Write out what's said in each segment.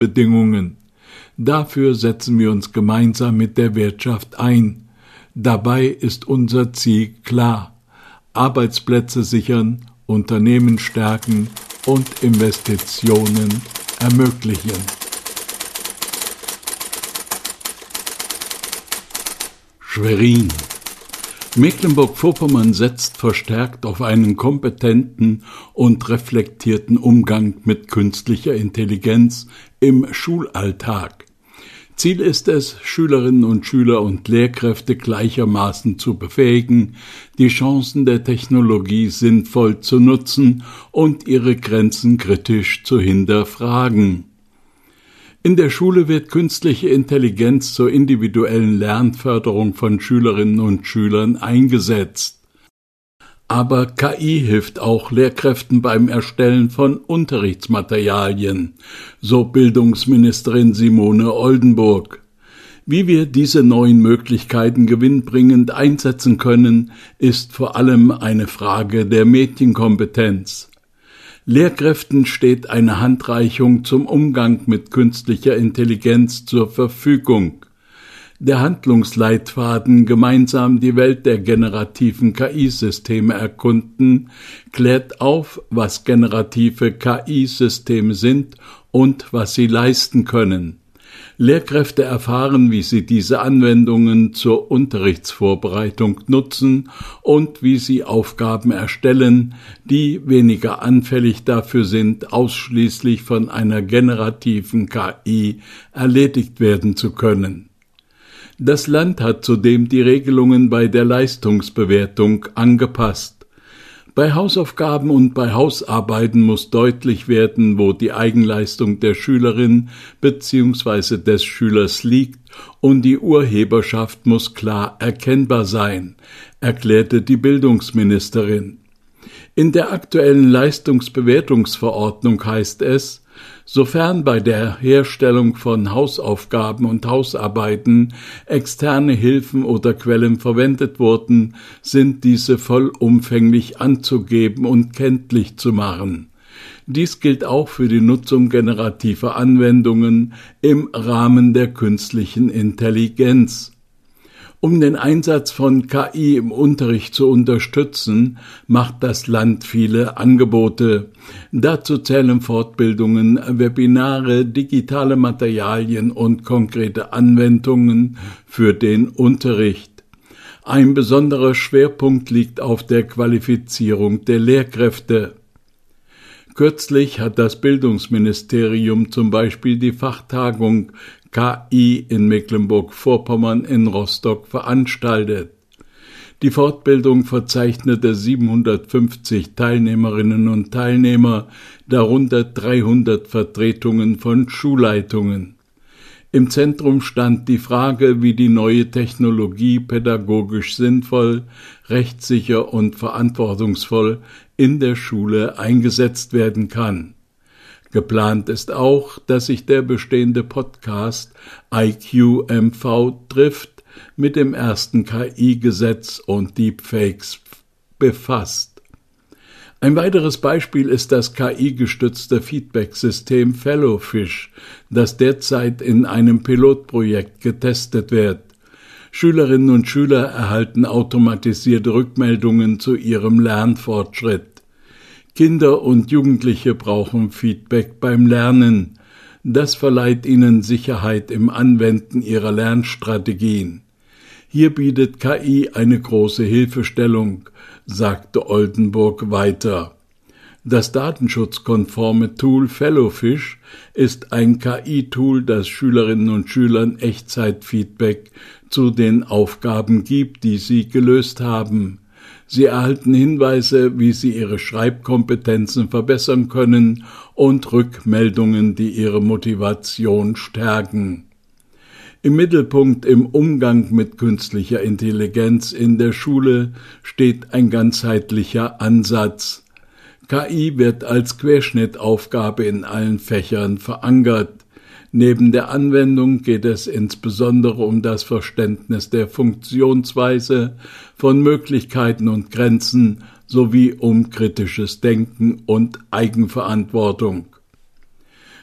Bedingungen. Dafür setzen wir uns gemeinsam mit der Wirtschaft ein. Dabei ist unser Ziel klar: Arbeitsplätze sichern, Unternehmen stärken und Investitionen ermöglichen. Schwerin. Mecklenburg-Vorpommern setzt verstärkt auf einen kompetenten und reflektierten Umgang mit künstlicher Intelligenz im Schulalltag. Ziel ist es, Schülerinnen und Schüler und Lehrkräfte gleichermaßen zu befähigen, die Chancen der Technologie sinnvoll zu nutzen und ihre Grenzen kritisch zu hinterfragen. In der Schule wird künstliche Intelligenz zur individuellen Lernförderung von Schülerinnen und Schülern eingesetzt. Aber KI hilft auch Lehrkräften beim Erstellen von Unterrichtsmaterialien, so Bildungsministerin Simone Oldenburg. Wie wir diese neuen Möglichkeiten gewinnbringend einsetzen können, ist vor allem eine Frage der Medienkompetenz. Lehrkräften steht eine Handreichung zum Umgang mit künstlicher Intelligenz zur Verfügung. Der Handlungsleitfaden Gemeinsam die Welt der generativen KI-Systeme erkunden klärt auf, was generative KI-Systeme sind und was sie leisten können. Lehrkräfte erfahren, wie sie diese Anwendungen zur Unterrichtsvorbereitung nutzen und wie sie Aufgaben erstellen, die weniger anfällig dafür sind, ausschließlich von einer generativen KI erledigt werden zu können. Das Land hat zudem die Regelungen bei der Leistungsbewertung angepasst. Bei Hausaufgaben und bei Hausarbeiten muss deutlich werden, wo die Eigenleistung der Schülerin bzw. des Schülers liegt, und die Urheberschaft muss klar erkennbar sein, erklärte die Bildungsministerin. In der aktuellen Leistungsbewertungsverordnung heißt es: Sofern bei der Herstellung von Hausaufgaben und Hausarbeiten externe Hilfen oder Quellen verwendet wurden, sind diese vollumfänglich anzugeben und kenntlich zu machen. Dies gilt auch für die Nutzung generativer Anwendungen im Rahmen der künstlichen Intelligenz. Um den Einsatz von KI im Unterricht zu unterstützen, macht das Land viele Angebote. Dazu zählen Fortbildungen, Webinare, digitale Materialien und konkrete Anwendungen für den Unterricht. Ein besonderer Schwerpunkt liegt auf der Qualifizierung der Lehrkräfte. Kürzlich hat das Bildungsministerium zum Beispiel die Fachtagung KI in Mecklenburg-Vorpommern in Rostock veranstaltet. Die Fortbildung verzeichnete 750 Teilnehmerinnen und Teilnehmer, darunter 300 Vertretungen von Schulleitungen. Im Zentrum stand die Frage, wie die neue Technologie pädagogisch sinnvoll, rechtssicher und verantwortungsvoll in der Schule eingesetzt werden kann. Geplant ist auch, dass sich der bestehende Podcast IQ-MV trifft mit dem ersten KI-Gesetz und Deepfakes befasst. Ein weiteres Beispiel ist das KI-gestützte Feedback-System Fellowfish, das derzeit in einem Pilotprojekt getestet wird. Schülerinnen und Schüler erhalten automatisierte Rückmeldungen zu ihrem Lernfortschritt. Kinder und Jugendliche brauchen Feedback beim Lernen. Das verleiht ihnen Sicherheit im Anwenden ihrer Lernstrategien. Hier bietet KI eine große Hilfestellung, sagte Oldenburg weiter. Das datenschutzkonforme Tool Fellowfish ist ein KI-Tool, das Schülerinnen und Schülern Echtzeitfeedback zu den Aufgaben gibt, die sie gelöst haben. Sie erhalten Hinweise, wie sie ihre Schreibkompetenzen verbessern können, und Rückmeldungen, die ihre Motivation stärken. Im Mittelpunkt im Umgang mit künstlicher Intelligenz in der Schule steht ein ganzheitlicher Ansatz. KI wird als Querschnittaufgabe in allen Fächern verankert. Neben der Anwendung geht es insbesondere um das Verständnis der Funktionsweise, von Möglichkeiten und Grenzen sowie um kritisches Denken und Eigenverantwortung.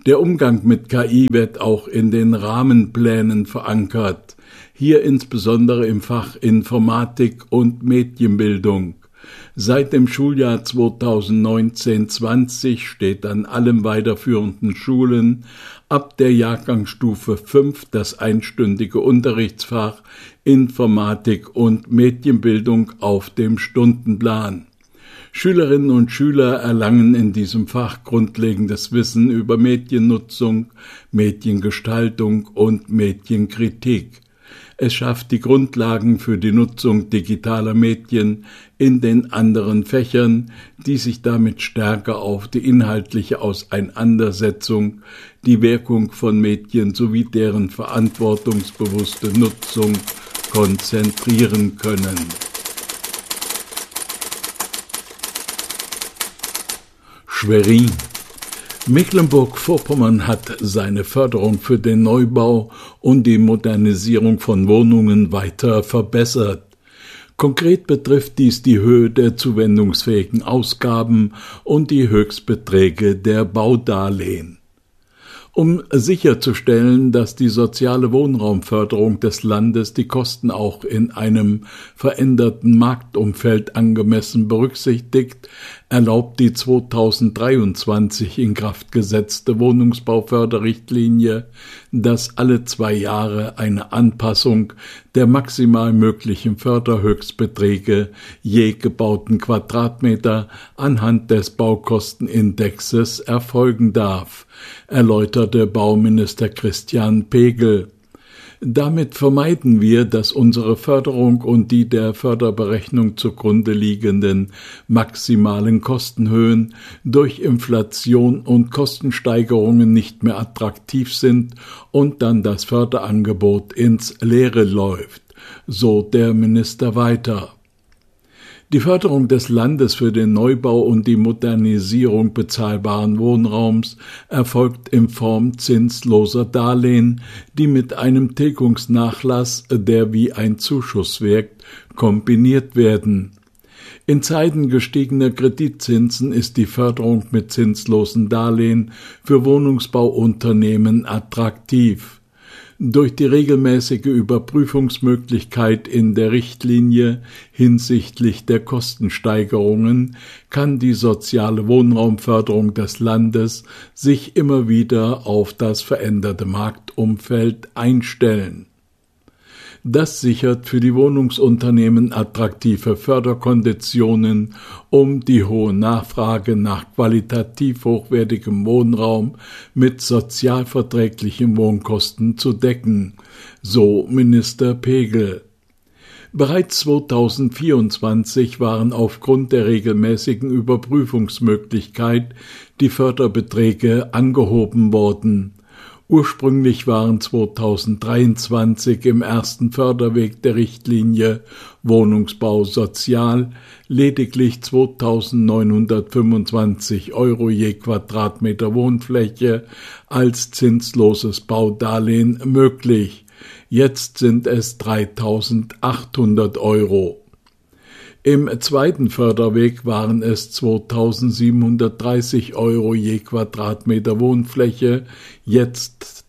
Der Umgang mit KI wird auch in den Rahmenplänen verankert, hier insbesondere im Fach Informatik und Medienbildung. Seit dem Schuljahr 2019/20 steht an allen weiterführenden Schulen ab der Jahrgangsstufe 5 das einstündige Unterrichtsfach Informatik und Medienbildung auf dem Stundenplan. Schülerinnen und Schüler erlangen in diesem Fach grundlegendes Wissen über Mediennutzung, Mediengestaltung und Medienkritik. Es schafft die Grundlagen für die Nutzung digitaler Medien in den anderen Fächern, die sich damit stärker auf die inhaltliche Auseinandersetzung, die Wirkung von Medien sowie deren verantwortungsbewusste Nutzung konzentrieren können. Schwerin. Mecklenburg-Vorpommern hat seine Förderung für den Neubau und die Modernisierung von Wohnungen weiter verbessert. Konkret betrifft dies die Höhe der zuwendungsfähigen Ausgaben und die Höchstbeträge der Baudarlehen. Um sicherzustellen, dass die soziale Wohnraumförderung des Landes die Kosten auch in einem veränderten Marktumfeld angemessen berücksichtigt, erlaubt die 2023 in Kraft gesetzte Wohnungsbauförderrichtlinie, dass alle 2 Jahre eine Anpassung der maximal möglichen Förderhöchstbeträge je gebauten Quadratmeter anhand des Baukostenindexes erfolgen darf, erläuterte Bauminister Christian Pegel. Damit vermeiden wir, dass unsere Förderung und die der Förderberechnung zugrunde liegenden maximalen Kostenhöhen durch Inflation und Kostensteigerungen nicht mehr attraktiv sind und dann das Förderangebot ins Leere läuft, so der Minister weiter. Die Förderung des Landes für den Neubau und die Modernisierung bezahlbaren Wohnraums erfolgt in Form zinsloser Darlehen, die mit einem Tilgungsnachlass, der wie ein Zuschuss wirkt, kombiniert werden. In Zeiten gestiegener Kreditzinsen ist die Förderung mit zinslosen Darlehen für Wohnungsbauunternehmen attraktiv. Durch die regelmäßige Überprüfungsmöglichkeit in der Richtlinie hinsichtlich der Kostensteigerungen kann die soziale Wohnraumförderung des Landes sich immer wieder auf das veränderte Marktumfeld einstellen. Das sichert für die Wohnungsunternehmen attraktive Förderkonditionen, um die hohe Nachfrage nach qualitativ hochwertigem Wohnraum mit sozialverträglichen Wohnkosten zu decken, so Minister Pegel. Bereits 2024 waren aufgrund der regelmäßigen Überprüfungsmöglichkeit die Förderbeträge angehoben worden. Ursprünglich waren 2023 im ersten Förderweg der Richtlinie Wohnungsbau sozial lediglich 2.925 € je Quadratmeter Wohnfläche als zinsloses Baudarlehen möglich. Jetzt sind es 3.800 €. Im zweiten Förderweg waren es 2.730 € je Quadratmeter Wohnfläche, jetzt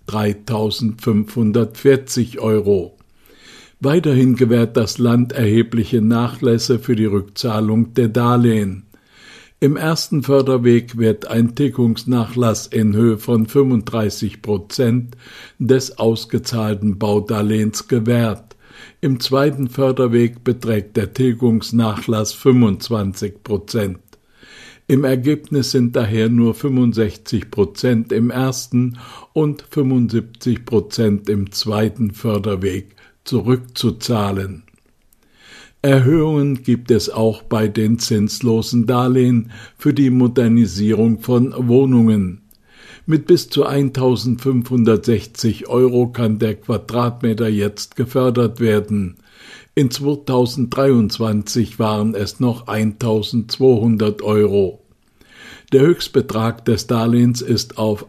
3.540 €. Weiterhin gewährt das Land erhebliche Nachlässe für die Rückzahlung der Darlehen. Im ersten Förderweg wird ein Tilgungsnachlass in Höhe von 35% des ausgezahlten Baudarlehens gewährt. Im zweiten Förderweg beträgt der Tilgungsnachlass 25%. Im Ergebnis sind daher nur 65% im ersten und 75% im zweiten Förderweg zurückzuzahlen. Erhöhungen gibt es auch bei den zinslosen Darlehen für die Modernisierung von Wohnungen. Mit bis zu 1.560 € kann der Quadratmeter jetzt gefördert werden. In 2023 waren es noch 1.200 €. Der Höchstbetrag des Darlehens ist auf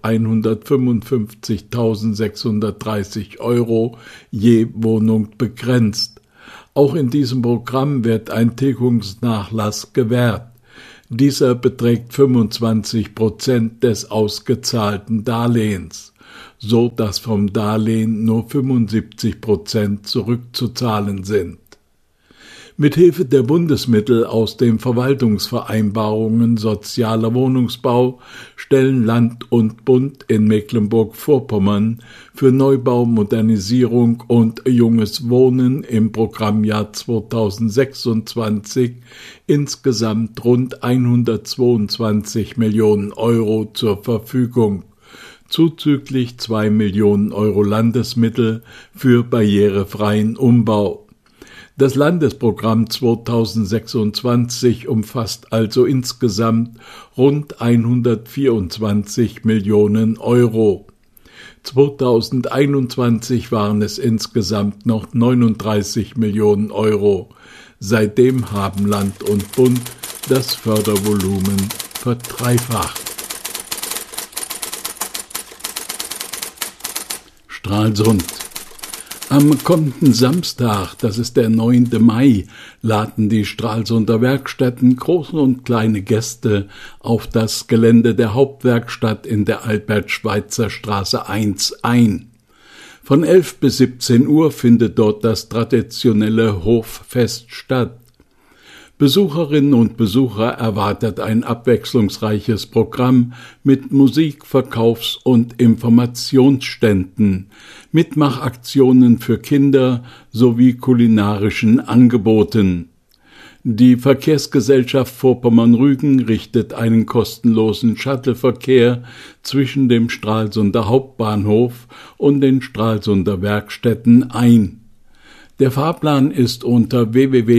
155.630 € je Wohnung begrenzt. Auch in diesem Programm wird ein Tilgungsnachlass gewährt. Dieser beträgt 25% des ausgezahlten Darlehens, so dass vom Darlehen nur 75% zurückzuzahlen sind. Mithilfe der Bundesmittel aus den Verwaltungsvereinbarungen Sozialer Wohnungsbau stellen Land und Bund in Mecklenburg-Vorpommern für Neubau, Modernisierung und junges Wohnen im Programmjahr 2026 insgesamt rund 122 Millionen Euro zur Verfügung, zuzüglich 2 Millionen Euro Landesmittel für barrierefreien Umbau. Das Landesprogramm 2026 umfasst also insgesamt rund 124 Millionen Euro. 2021 waren es insgesamt noch 39 Millionen Euro. Seitdem haben Land und Bund das Fördervolumen verdreifacht. Stralsund. Am kommenden Samstag, das ist der 9. Mai, laden die Stralsunder Werkstätten große und kleine Gäste auf das Gelände der Hauptwerkstatt in der Albert-Schweitzer-Straße 1 ein. Von 11 bis 17 Uhr findet dort das traditionelle Hoffest statt. Besucherinnen und Besucher erwartet ein abwechslungsreiches Programm mit Musik-, Verkaufs- und Informationsständen, Mitmachaktionen für Kinder sowie kulinarischen Angeboten. Die Verkehrsgesellschaft Vorpommern-Rügen richtet einen kostenlosen Shuttleverkehr zwischen dem Stralsunder Hauptbahnhof und den Stralsunder Werkstätten ein. Der Fahrplan ist unter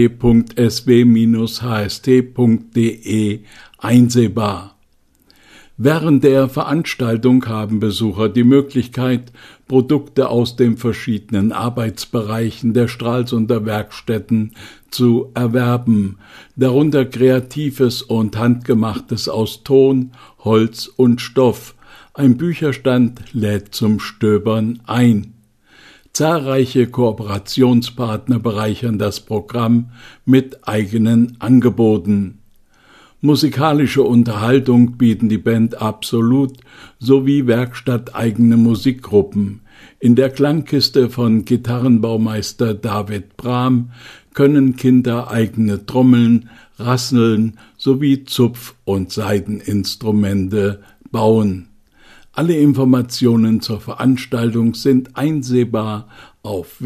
www.sw-hst.de einsehbar. Während der Veranstaltung haben Besucher die Möglichkeit, Produkte aus den verschiedenen Arbeitsbereichen der Stralsunder Werkstätten zu erwerben, darunter Kreatives und Handgemachtes aus Ton, Holz und Stoff. Ein Bücherstand lädt zum Stöbern ein. Zahlreiche Kooperationspartner bereichern das Programm mit eigenen Angeboten. Musikalische Unterhaltung bieten die Band Absolut sowie werkstatteigene Musikgruppen. In der Klangkiste von Gitarrenbaumeister David Brahm können Kinder eigene Trommeln, Rasseln sowie Zupf- und Saiteninstrumente bauen. Alle Informationen zur Veranstaltung sind einsehbar auf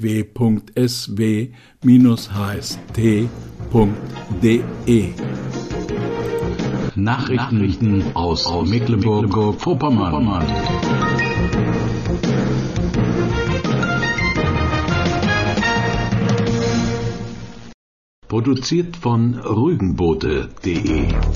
www.sw-hst.de. Nachrichten aus Mecklenburg-Vorpommern. Produziert von rügenbote.de